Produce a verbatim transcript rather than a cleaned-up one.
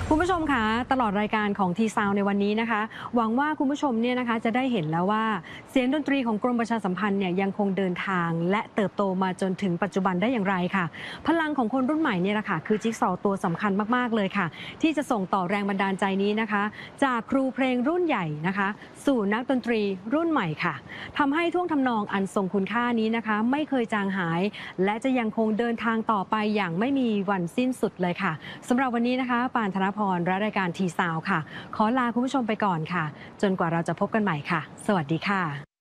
คุณผู้ชมคะตลอดรายการของทีซาวในวันนี้นะคะหวังว่าคุณผู้ชมเนี่ยนะคะจะได้เห็นแล้วว่าเสียงดนตรีของกรมประชาสัมพันธ์เนี่ยยังคงเดินทางและเติบโตมาจนถึงปัจจุบันได้อย่างไรค่ะพลังของคนรุ่นใหม่เนี่ยแหละค่ะคือจิ๊กซอว์ตัวสำคัญมากๆเลยค่ะที่จะส่งต่อแรงบันดาลใจนี้นะคะจากครูเพลงรุ่นใหญ่นะคะสู่นักดนตรีรุ่นใหม่ค่ะทำให้ท่วงทำนองอันทรงคุณค่านี้นะคะไม่เคยจางหายและจะยังคงเดินทางต่อไปอย่างไม่มีวันสิ้นสุดเลยค่ะสำหรับวันนี้นะคะปานธนพรและรายการทีซาวค่ะขอลาคุณผู้ชมไปก่อนค่ะจนกว่าเราจะพบกันใหม่ค่ะสวัสดีค่ะ